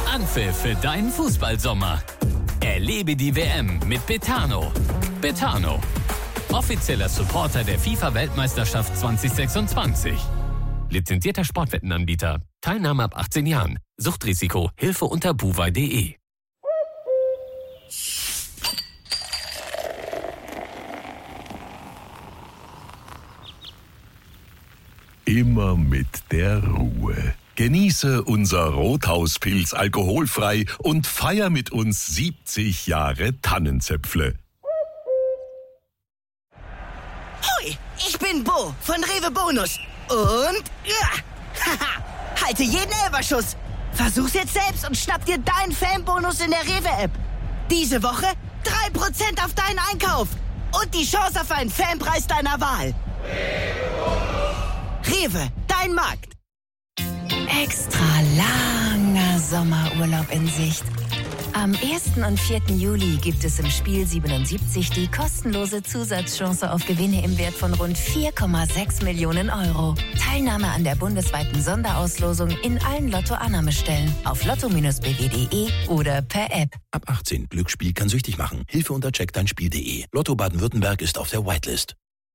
Anpfiff für deinen Fußballsommer. Erlebe die WM mit Betano. Betano, offizieller Supporter der FIFA-Weltmeisterschaft 2026. Lizenzierter Sportwettenanbieter. Teilnahme ab 18 Jahren. Suchtrisiko. Hilfe unter buwei.de. Immer mit der Ruhe. Genieße unser Rothauspilz alkoholfrei und feier mit uns 70 Jahre Tannenzäpfle. Hoi, ich bin Bo von Rewe Bonus. Und haha, halte jeden Elberschuss. Versuch's jetzt selbst und schnapp dir deinen Fanbonus in der Rewe-App. Diese Woche 3% auf deinen Einkauf und die Chance auf einen Fanpreis deiner Wahl. Rewe, dein Markt. Extra langer Sommerurlaub in Sicht. Am 1. und 4. Juli gibt es im Spiel 77 die kostenlose Zusatzchance auf Gewinne im Wert von rund 4,6 Millionen Euro. Teilnahme an der bundesweiten Sonderauslosung in allen Lotto-Annahmestellen auf lotto-bw.de oder per App. Ab 18. Glücksspiel kann süchtig machen. Hilfe unter checkdeinspiel.de. Lotto Baden-Württemberg ist auf der Whitelist.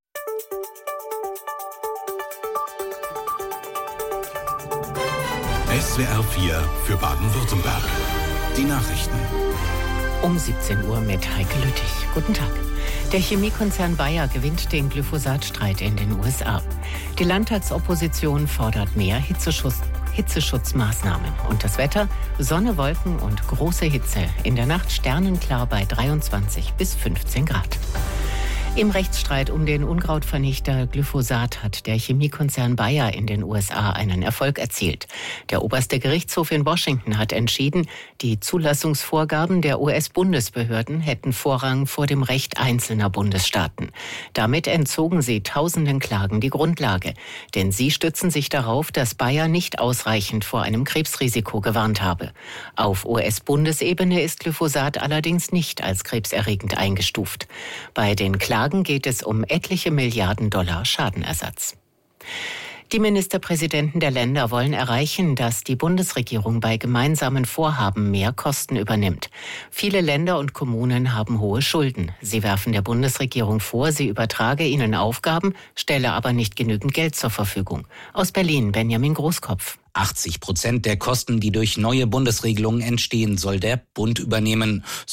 SWR 4 für Baden-Württemberg. Die Nachrichten. Um 17 Uhr mit Heike Lüttich. Guten Tag. Der Chemiekonzern Bayer gewinnt den Glyphosat-Streit in den USA. Die Landtagsopposition fordert mehr Hitzeschutzmaßnahmen. Und das Wetter? Sonne, Wolken und große Hitze. In der Nacht sternenklar bei 23 bis 15 Grad. Im Rechtsstreit um den Unkrautvernichter Glyphosat hat der Chemiekonzern Bayer in den USA einen Erfolg erzielt. Der oberste Gerichtshof in Washington hat entschieden, die Zulassungsvorgaben der US-Bundesbehörden hätten Vorrang vor dem Recht einzelner Bundesstaaten. Damit entzogen sie tausenden Klagen die Grundlage. Denn sie stützen sich darauf, dass Bayer nicht ausreichend vor einem Krebsrisiko gewarnt habe. Auf US-Bundesebene ist Glyphosat allerdings nicht als krebserregend eingestuft. Bei den Klagen geht es um etliche Milliarden Dollar Schadenersatz. Die Ministerpräsidenten der Länder wollen erreichen, dass die Bundesregierung bei gemeinsamen Vorhaben mehr Kosten übernimmt. Viele Länder und Kommunen haben hohe Schulden. Sie werfen der Bundesregierung vor, sie übertrage ihnen Aufgaben, stelle aber nicht genügend Geld zur Verfügung. Aus Berlin, Benjamin Großkopf. 80% der Kosten, die durch neue Bundesregelungen entstehen, soll der Bund übernehmen.